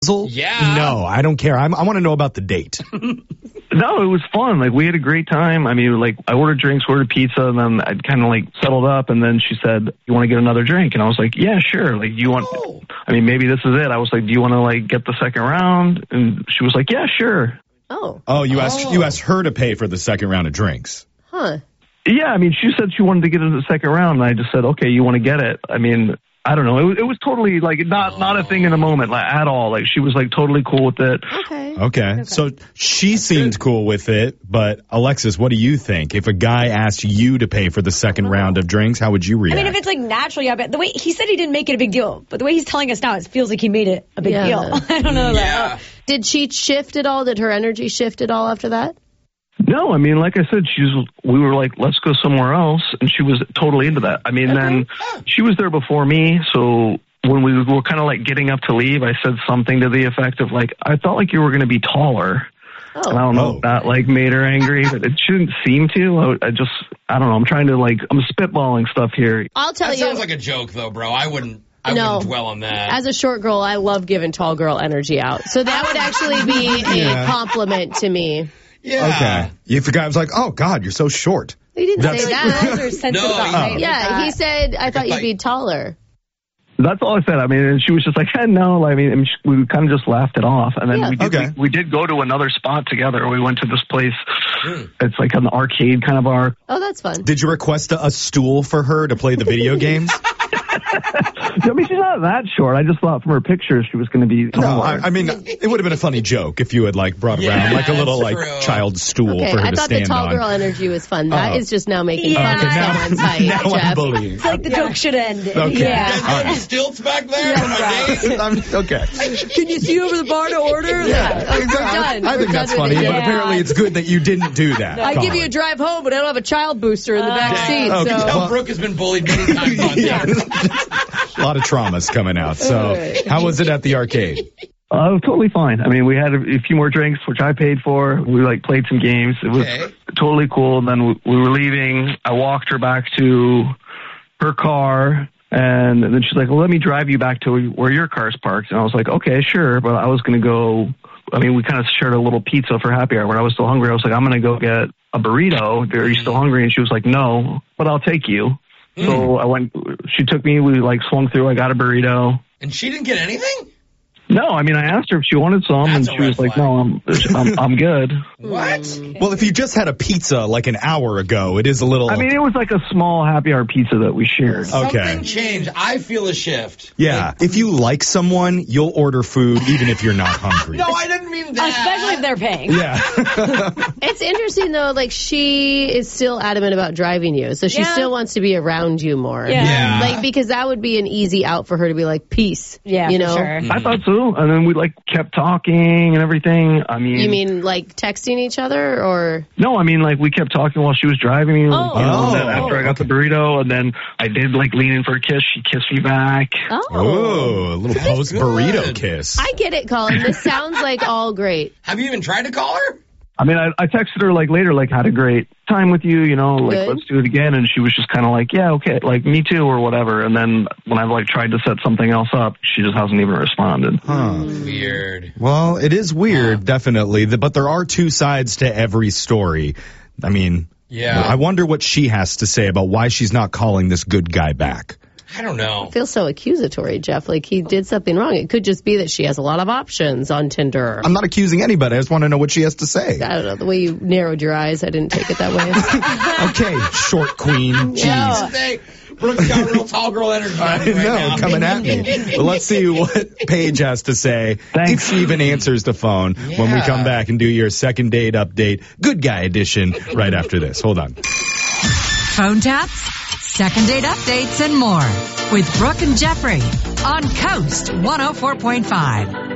Yeah. No, I don't care. I want to know about the date. No, it was fun. Like, we had a great time. I mean, like, I ordered drinks, ordered pizza, and then I kind of, like, settled up, and then she said, you want to get another drink? And I was like, yeah, sure. Like, you want, I mean, maybe this is it. I was like, do you want to, like, get the second round? And she was like, yeah, sure. Oh, you asked her to pay for the second round of drinks. Huh. Yeah, I mean, she said she wanted to get into the second round, and I just said, okay, you want to get it? I mean, I don't know. It was totally, like, not a thing in the moment, like, at all. Like, she was, like, totally cool with it. Okay. So she seemed cool with it, but Alexis, what do you think? If a guy asked you to pay for the second round of drinks, how would you react? I mean, if it's like naturally, I bet the way he said he didn't make it a big deal, but the way he's telling us now, it feels like he made it a big deal. I don't know. Yeah. Did she shift at all? Did her energy shift at all after that? No, I mean, like I said, we were like, let's go somewhere else, and she was totally into that. I mean, then she was there before me, so when we were kind of like getting up to leave, I said something to the effect of like, I felt like you were going to be taller. And I don't know if that like made her angry, but it shouldn't seem to. I don't know. I'm trying to I'm spitballing stuff here. I'll tell That you. sounds like a joke, though, bro. I wouldn't dwell on that. As a short girl, I love giving tall girl energy out. So that would actually be a compliment to me. Yeah. Okay. If the guy was like, oh, God, you're so short. He didn't say that. Girls are sensitive about height. Yeah, he said, I thought you'd be taller. That's all I said. I mean, and she was just like, no. I mean, we kind of just laughed it off. And then we did go to another spot together. We went to this place. It's like an arcade kind of bar. Oh, that's fun. Did you request a stool for her to play the video games? I mean, she's not that short. I just thought from her pictures she was going to be taller. I mean, it would have been a funny joke if you had brought around a little child stool for her to stand on. I thought the tall girl energy was fun. That is just now making fun of someone's height, now Jeff. I believe. It's like the joke should end. Okay. Yeah. Any stilts back there for my date? Okay. Can you see over the bar to order? Yeah. We're done. I think that's funny, but apparently it's good that you didn't do that. I give you a drive home, but I don't have a child booster in the back seat. Okay. So. Tell Brooke has been bullied many times on A lot of traumas coming out. So how was it at the arcade? It was totally fine. I mean, we had a few more drinks, which I paid for. We played some games. It was totally cool. And then we were leaving. I walked her back to her car. And then she's like, well, let me drive you back to where your car's parked. And I was like, okay, sure. But I was going to go. I mean, we kind of shared a little pizza for happy hour. When I was still hungry, I was like, I'm going to go get a burrito. Are you still hungry? And she was like, no, but I'll take you. So I went, she took me, we swung through, I got a burrito. And she didn't get anything? No, I mean, I asked her if she wanted some, and she was like, no, I'm good. What? Well, if you just had a pizza an hour ago, it is a little... I mean, it was like a small happy hour pizza that we shared. Something changed. I feel a shift. Yeah. If you like someone, you'll order food even if you're not hungry. No, I didn't mean that. Especially if they're paying. Yeah. It's interesting, though, she is still adamant about driving you, so she still wants to be around you more. Yeah. Because that would be an easy out for her to be like, peace. Yeah, you know? for sure. I thought so. And then we kept talking and everything. I mean, you mean texting each other, or no? I mean we kept talking while she was driving. And then after I got the burrito, and then I did lean in for a kiss. She kissed me back. Oh, a little post burrito kiss. I get it, Colin. This sounds all great. Have you even tried to call her? I mean, I texted her later, had a great time with you, let's do it again. And she was just kind of yeah, okay, me too, or whatever. And then when I tried to set something else up, she just hasn't even responded. Weird. Well, it is weird, definitely. But there are two sides to every story. I mean, I wonder what she has to say about why she's not calling this good guy back. I don't know. It feels so accusatory, Jeff. He did something wrong. It could just be that she has a lot of options on Tinder. I'm not accusing anybody. I just want to know what she has to say. I don't know. The way you narrowed your eyes, I didn't take it that way. Okay, short queen. Jeez. Brooke's got real tall girl energy. I know, coming at me. Well, let's see what Paige has to say. Thanks. If she even answers the phone when we come back and do your second date update, good guy edition, right after this. Hold on. Phone taps, second date updates, and more with Brooke and Jeffrey on Coast 104.5.